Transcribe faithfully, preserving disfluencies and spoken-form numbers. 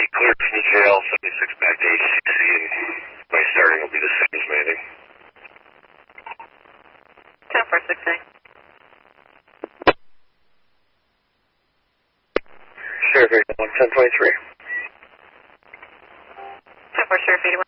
cleared from the jail, seventy-six back to H C C, and my starting will be the same as Manning. ten four six eight. Sheriff eighty-one, ten twenty-three. ten four, Sheriff eighty-one.